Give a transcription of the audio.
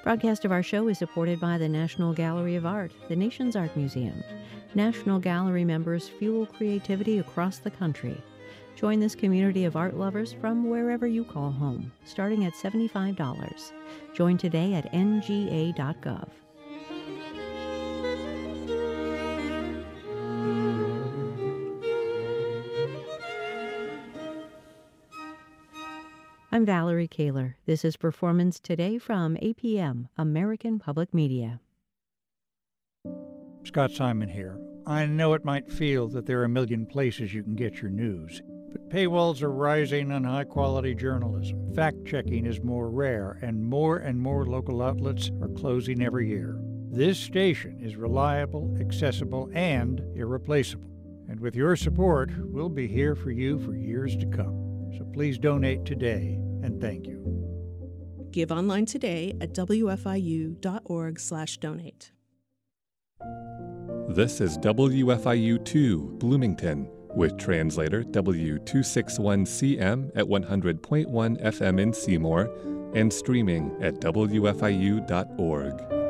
Broadcast of our show is supported by the National Gallery of Art, the nation's art museum. National Gallery members fuel creativity across the country. Join this community of art lovers from wherever you call home, starting at $75. Join today at nga.gov. I'm Valerie Kaler. This is Performance Today from APM, American Public Media. Scott Simon here. I know it might feel that there are a million places you can get your news, but paywalls are rising on high-quality journalism. Fact-checking is more rare, and more local outlets are closing every year. This station is reliable, accessible, and irreplaceable. And with your support, we'll be here for you for years to come. So please donate today, and thank you. Give online today at wfiu.org/donate. This is WFIU2 Bloomington with translator W261CM at 100.1 FM in Seymour and streaming at WFIU.org.